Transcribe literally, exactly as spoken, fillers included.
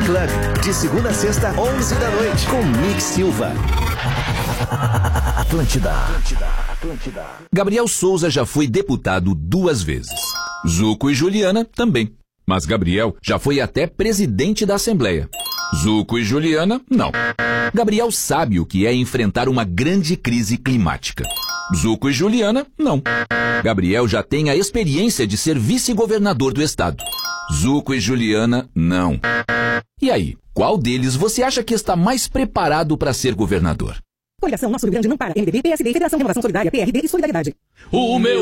Club, de segunda a sexta, onze da noite, com Mick Silva. Atlântida. Atlântida. Atlântida. Gabriel Souza já foi deputado duas vezes. Zuco e Juliana também. Mas Gabriel já foi até presidente da Assembleia. Zuco e Juliana, não. Gabriel sabe o que é enfrentar uma grande crise climática. Zuco e Juliana, não. Gabriel já tem a experiência de ser vice-governador do estado. Zuco e Juliana, não. E aí, qual deles você acha que está mais preparado para ser governador? Coligação Nosso Rio Grande não para. M D B, P S D, Federação Renovação Solidária, P R D e Solidariedade. O meu